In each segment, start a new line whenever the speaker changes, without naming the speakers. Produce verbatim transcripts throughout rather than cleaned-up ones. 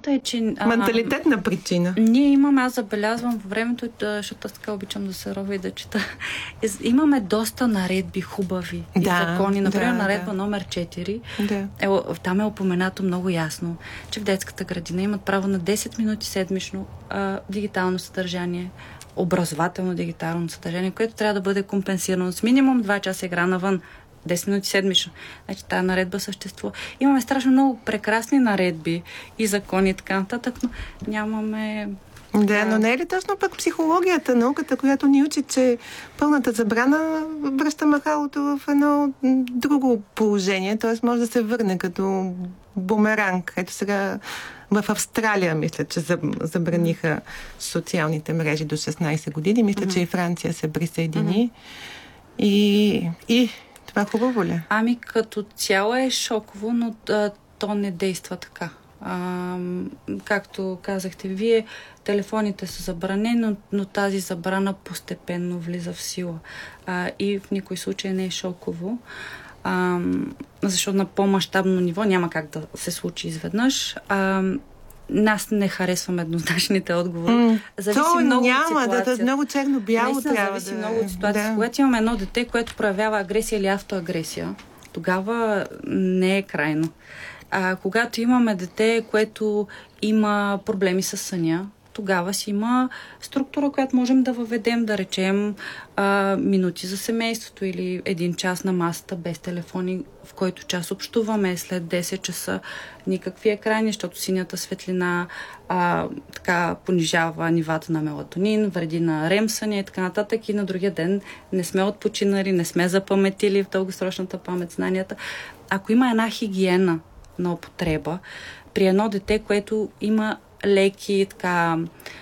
Истината е, че... А,
менталитетна причина.
Ние имаме, аз забелязвам във времето, защото аз така обичам да се ровя и да чета. Имаме доста наредби хубави и
да,
закони. Например,
да,
наредба
да.
номер четири.
Да.
Е, там е упоменато много ясно, че в детската градина имат право на десет минути седмично а, дигитално съдържание, образователно дигитално съдържание, което трябва да бъде компенсирано с минимум два часа игра навън. десет минути седмично. Значи тази наредба съществува. Имаме страшно много прекрасни наредби и закони и така нататък, но нямаме...
Да, но не е ли точно пък психологията, науката, която ни учи, че пълната забрана връща махалото в едно друго положение, т.е. може да се върне като бумеранг. Ето сега в Австралия, мисля, че забраниха социалните мрежи до шестнайсет години. Мисля, mm-hmm. че и Франция се присъедини. Mm-hmm. И... и това хубаво ли?
Ами като цяло е шоково, но а, то не действа така. А, както казахте вие, телефоните са забранени, но, но тази забрана постепенно влиза в сила. А, и в никой случай не е шоково. А, защото на по-мащабно ниво няма как да се случи изведнъж. А, Нас не харесвам еднозначните отговори. Mm, зависи
то
много
няма,
от ситуацията.
Да, да, много черно-бяло
Наистина,
трябва
зависи
да...
много от ситуацията.
Да.
Когато имаме едно дете, което проявява агресия или автоагресия, тогава не е крайно. А когато имаме дете, което има проблеми с съня, тогава си има структура, която можем да въведем, да речем а, минути за семейството или един час на масата без телефони, в който час общуваме след десет часа, никакви екрани, защото синята светлина а, така понижава нивата на мелатонин, вреди на рем съня и така нататък, и на другия ден не сме отпочинали, не сме запаметили в дългосрочната памет знанията. Ако има една хигиена на употреба при едно дете, което има леки, така,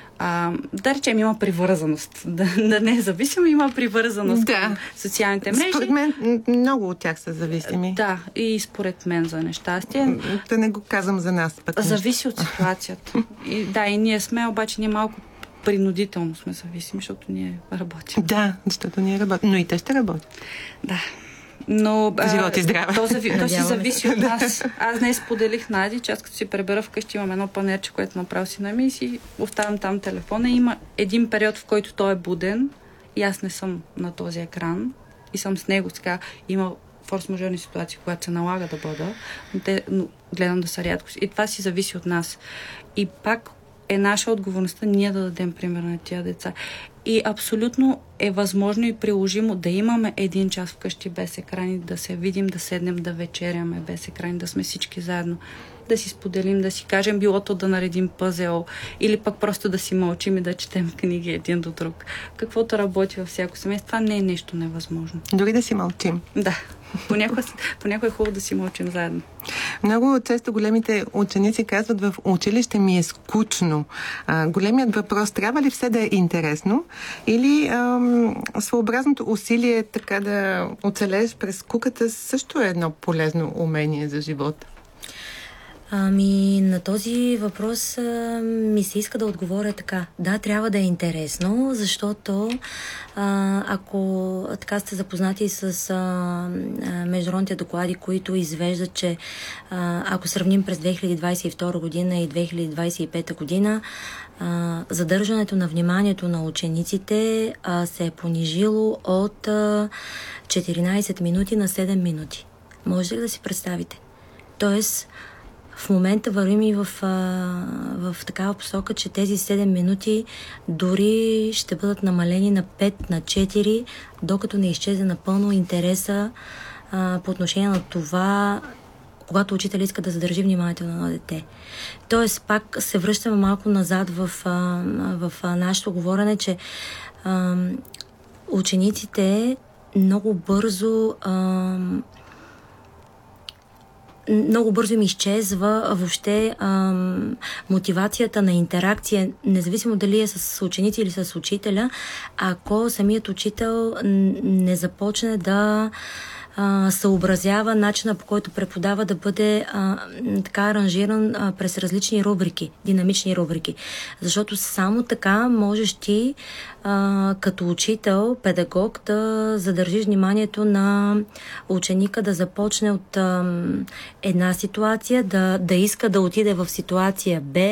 а, да речем, има привързаност. Да, да не е зависимо, има привързаност
да.
към социалните мрежи.
Според мен много от тях са зависими.
Да, и според мен за нещастие.
Да не го казвам за нас. Пък
зависи от ситуацията. И, да, и ние сме, обаче ние малко принудително сме зависими, защото ние работим.
Да, защото ние работим. Но и те ще работят.
Да. Но
живот и здраве.
То, зави, то си зависи от нас. Аз не споделих на Ади, че аз като си пребера вкъщи, имам едно панерче, което направо си нами и си оставям там телефона. Има един период, в който той е буден и аз не съм на този екран и съм с него. Сега има форс-мажорни ситуации, когато се налага да бъда, но, те, но гледам да са рядко. И това си зависи от нас. И пак е наша отговорността ние да дадем пример на тия деца. И абсолютно е възможно и приложимо да имаме един час вкъщи без екрани, да се видим, да седнем, да вечеряме без екрани, да сме всички заедно, да си споделим, да си кажем билото да наредим пъзел или пък просто да си мълчим и да четем книги един до друг. Каквото работи във всяко семейство, това не е нещо невъзможно.
Дори да си мълчим.
Да. Понякога, понякога е хубаво да си мълчим заедно.
Много често големите ученици казват: в училище ми е скучно. А, големият въпрос: трябва ли все да е интересно или ам, своеобразното усилие така да оцелееш през скуката също е едно полезно умение за живота?
Ами, на този въпрос а, ми се иска да отговоря така. Да, трябва да е интересно, защото а, ако така сте запознати с а, а, международните доклади, които извеждат, че а, ако сравним през две хиляди двадесет и втора година и две хиляди двадесет и пета година, а, задържането на вниманието на учениците а, се е понижило от а, четиринадесет минути на седем минути. Може ли да си представите? Тоест, в момента вървим и в, а, в такава посока, че тези седем минути дори ще бъдат намалени на пет, на четири, докато не изчезне напълно интереса а, по отношение на това, когато учител иска да задържи вниманието на дете. Тоест, пак се връщаме малко назад в, а, в а, нашето говорене, че а, учениците много бързо а, много бързо им изчезва въобще ам, мотивацията на интеракция, независимо дали е с ученици или с учителя, ако самият учител не започне да а, съобразява начина, по който преподава, да бъде а, така аранжиран а, през различни рубрики, динамични рубрики. Защото само така можеш ти а, като учител, педагог, да задържиш вниманието на ученика, да започне от а, една ситуация, да, да иска да отиде в ситуация Б,